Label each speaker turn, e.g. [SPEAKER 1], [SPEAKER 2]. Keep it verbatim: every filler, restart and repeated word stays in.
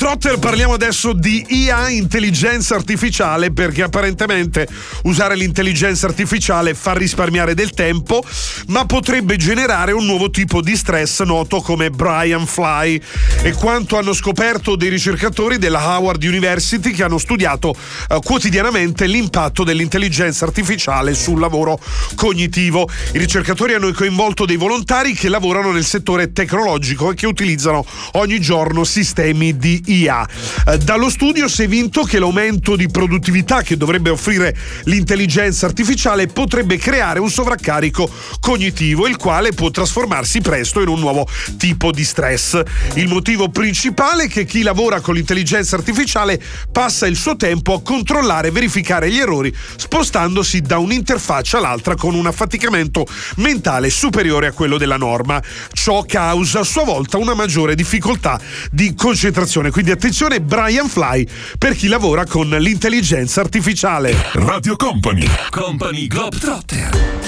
[SPEAKER 1] Globetrotter, parliamo adesso di I A, intelligenza artificiale, perché apparentemente usare l'intelligenza artificiale fa risparmiare del tempo, ma potrebbe generare un nuovo tipo di stress noto come Brian Fly. E quanto hanno scoperto dei ricercatori della Howard University che hanno studiato eh, quotidianamente l'impatto dell'intelligenza artificiale sul lavoro cognitivo. I ricercatori hanno coinvolto dei volontari che lavorano nel settore tecnologico e che utilizzano ogni giorno sistemi di I A. Eh, dallo studio si è vinto che l'aumento di produttività che dovrebbe offrire l'intelligenza artificiale potrebbe creare un sovraccarico cognitivo, il quale può trasformarsi presto in un nuovo tipo di stress. Il motivo principale è che chi lavora con l'intelligenza artificiale passa il suo tempo a controllare e verificare gli errori, spostandosi da un'interfaccia all'altra con un affaticamento mentale superiore a quello della norma. Ciò causa a sua volta una maggiore difficoltà di concentrazione. Quindi attenzione, Brian Fly per chi lavora con l'intelligenza artificiale.
[SPEAKER 2] Radio Company, Company Globetrotter.